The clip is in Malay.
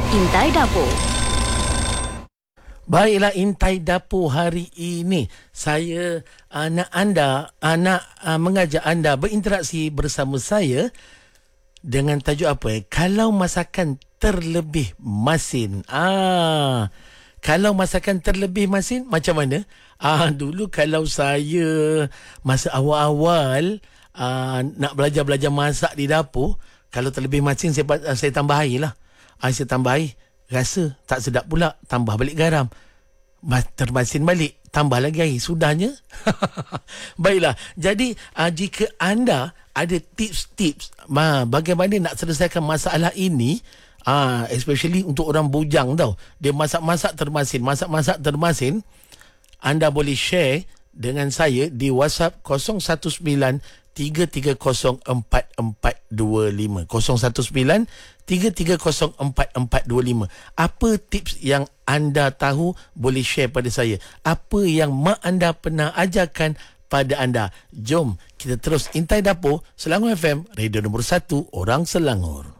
Intai Dapur. Baiklah, Intai Dapur hari ini saya nak mengajak anda berinteraksi bersama saya dengan tajuk apa? Kalau masakan terlebih masin. Kalau masakan terlebih masin macam mana? Dulu kalau saya masa awal-awal nak belajar masak di dapur, kalau terlebih masin saya tambah air lah. Saya tambah air, rasa tak sedap pula, tambah balik garam. Termasin balik, tambah lagi air, sudahnya. Baiklah, jadi jika anda ada tips-tips bagaimana nak selesaikan masalah ini, especially untuk orang bujang tau, dia masak-masak termasin, anda boleh share dengan saya di WhatsApp 019-330-4425. 019-330-4425. Apa tips yang anda tahu boleh share pada saya? Apa yang mak anda pernah ajarkan pada anda? Jom kita terus Intai Dapur Selangor FM, radio nombor 1 orang Selangor.